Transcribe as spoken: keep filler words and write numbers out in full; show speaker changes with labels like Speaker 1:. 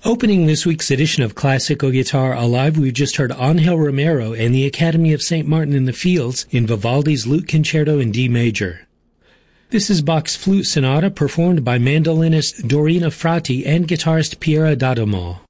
Speaker 1: Opening this week's edition of Classical Guitar Alive, we've just heard Angel Romero and the Academy of Saint Martin in the Fields in Vivaldi's Lute Concerto in D major. This is Bach's Flute Sonata performed by mandolinist Dorina Frati and guitarist Piera D'Adamo.